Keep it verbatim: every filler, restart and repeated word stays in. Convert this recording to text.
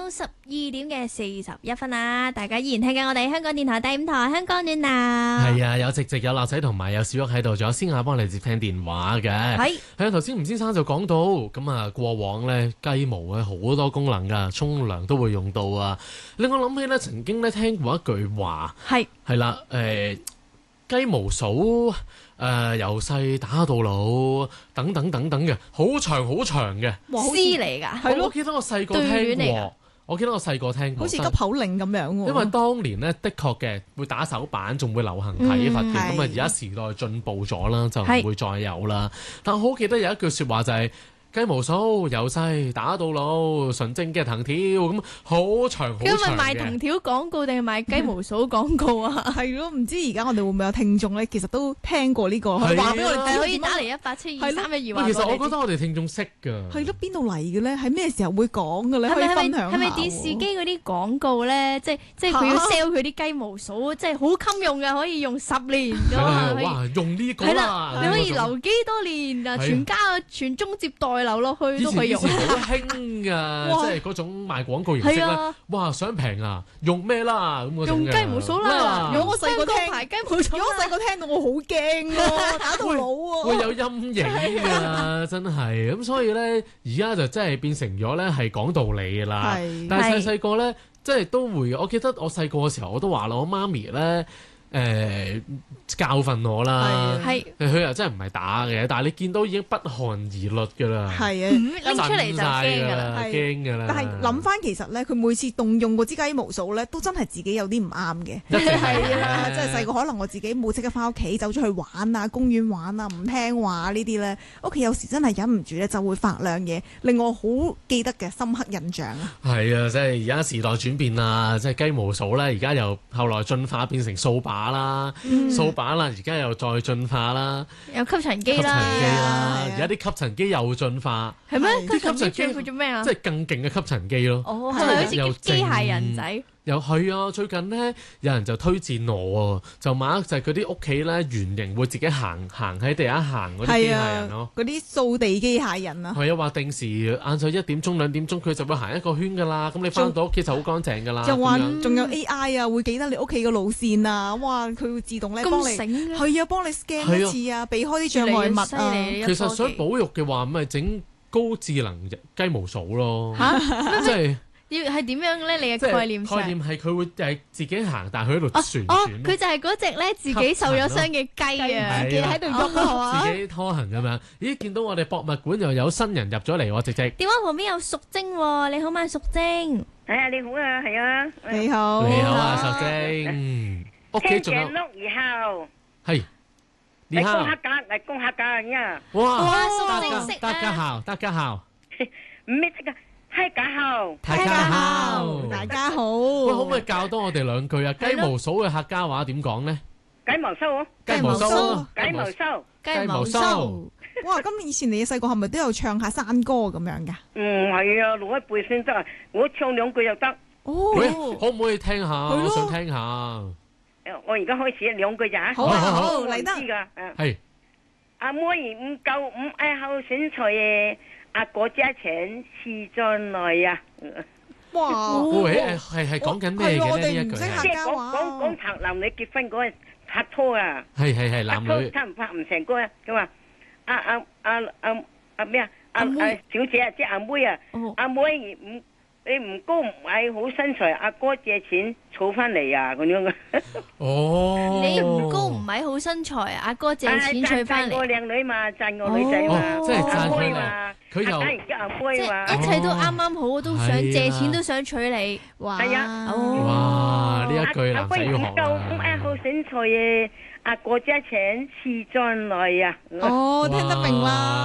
到十二點嘅四十一分啦，大家依然聽緊我哋香港電台第五台香港暖鬧。 係啊，有直直有立仔同埋有小玉喺度，仲有先亞幫你接聽電話嘅。係係啊，頭先吳先生就講到咁啊，過往咧雞毛咧好多功能噶，沖涼都會用到啊。令我諗起咧，曾經咧聽過一句話，係係啦，誒雞毛掃誒由細打到老，等等等等嘅，好長好長嘅詩嚟㗎。係咯， 我記得我細個聽過。我記得我細個聽過， 好似急口令咁樣喎。 因為當年咧，的確嘅會打手板，仲會流行體罰嘅。咁啊、嗯，而家時代進步咗啦，就唔會再有啦。但我好記得有一句説話就係、是。雞毛掃由細打到老，純正嘅藤條咁好長好長嘅。 咁咪賣藤條廣告定係賣雞毛掃廣告啊？ 係咯，唔知而家我哋會唔會有聽眾咧？其實都聽過呢、這個，話俾、啊、我哋知。 可以打嚟一八七二三一二話。 其實我覺得我哋聽眾識㗎。 係咯，邊度嚟嘅咧？喺咩時候會講嘅咧？可以分享下。 係咪電視機嗰啲廣告咧？即係即係佢要 sell 佢啲雞毛掃，即係好襟用嘅，可以用十年㗎嘛。 哇！用呢個啦， 你可以留幾多年啊？全家傳宗接代。流落去都可以用， 以前好興㗎，即係嗰種賣廣告形式咧。哇，想平啊，用咩啦咁嗰種嘅。 用雞毛掃啦， 如果我細個聽排雞毛掃， 如果我細個聽到我好驚喎，打到老喎。 會有陰影㗎，真係咁，所以咧而家就真係變成咗咧係講道理㗎啦。但係細細個咧，即係都會，我記得我細個嘅時候我都話啦，我媽咪咧。誒、呃、教訓我啦，係佢又真係唔係打嘅，但係你見到已經不寒而栗㗎啦， 係啊， 拎出嚟就驚㗎啦， 驚㗎啦。 但係諗翻其實咧，佢每次動用嗰支雞毛掃咧，都真係自己有啲唔啱嘅，係啦，即係細個可能我自己冇即刻翻屋企，走出去玩啊，公園玩啊，唔聽話呢啲咧，屋企有時真係忍唔住咧，就會發亮嘢，令我好記得嘅深刻印象啊。係啊，即係而家時代轉變啦，即係雞毛掃咧，而家又後來進化變成掃把。把啦，掃把啦，而家又再進化啦， 有吸塵機啦， 而家啲吸塵機又進化， 係咩？ 啲吸塵機佢做咩啊？ 即係更勁嘅吸塵機咯。 哦，係咪好似叫機械人仔？ 又係啊！最近咧，有人就推薦我啊，就買就係嗰啲屋企咧圓形會自己行行喺地下行嗰啲機械人咯， 嗰啲掃地機械人啊。 係啊，話定時晏晝一點鐘兩點鐘佢就會行一個圈㗎啦，咁你翻到屋企就好乾淨㗎啦。 就話仲有 A I 啊，會記得你屋企嘅路線啊，哇！佢會自動咧幫你，係啊，幫你 scan 一次啊，避開啲障礙物啊。 其實想保育嘅話，咪整高智能雞毛掃咯，即係。 要係點樣咧？你嘅概念上， 概念係佢會誒自己行，但係佢喺度旋轉。 哦，佢就係嗰隻咧自己受咗傷嘅雞啊，自己喺度喐啊， 自己拖行咁樣。咦，見到我哋博物館又有新人入咗嚟喎，直直。 電話旁邊有淑貞喎，你好嘛，淑貞。 係啊，你好啊，係啊。 你好。 你好啊，淑貞。屋企仲有。 聽見六二號。 係。你好。 嚟公客家，嚟公客家呀。 哇！淑貞識啊。 大家好，大家好。 唔咩識啊？大家好， 大家好，大家好。 喂，可唔可以教多我哋兩句啊？雞毛掃嘅客家話點講咧？ 雞毛掃， 雞毛掃， 雞毛掃， 雞毛掃。 哇！咁以前你細個係咪都有唱下山歌咁樣噶？ 嗯，係啊，攞一背先得，我唱兩句就得。 哦， 可唔可以聽下？我想聽下。 我而家開始兩句咋？ 好啊，好嚟得。 係。 阿妹唔夠唔愛好身材嘅。阿哥借錢是進來呀！ 哇！ 喂，係係講緊咩嘅呢一句？ 即係講講講談男女結婚嗰日拍拖啊！ 係係係男女拍唔拍唔成歌啊！佢話阿阿阿阿阿咩啊？阿阿小姐啊，即係阿妹啊！阿妹唔你唔高唔矮好身材，阿哥借錢儲翻嚟啊！咁樣啊！ 哦， 你唔高唔矮好身材，阿哥借錢儲翻嚟。 讚我靚女嘛，讚我女仔嘛， 即係讚阿妹嘛。 佢又即係一切都啱啱好，都想借錢都想娶你。 哇！係啊！ 哇！呢一句男仔要學啦。 阿妹唔夠唔矮好身材嘅，阿哥借錢是進來啊！ 哦，聽得明啦。